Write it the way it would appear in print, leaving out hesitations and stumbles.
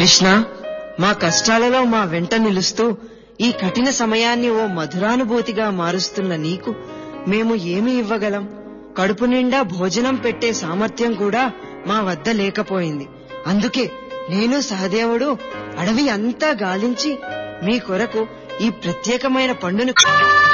కృష్ణ, మా కష్టాలలో మా వెంట నిలుస్తూ ఈ కఠిన సమయాన్ని ఓ మధురానుభూతిగా మారుస్తున్న నీకు మేము ఏమి ఇవ్వగలం? కడుపు నిండా భోజనం పెట్టే సామర్థ్యం కూడా మా వద్ద లేకపోయింది. అందుకే నేను సహదేవుడు అడవి అంతా గాలించి మీ కొరకు ఈ ప్రత్యేకమైన పండును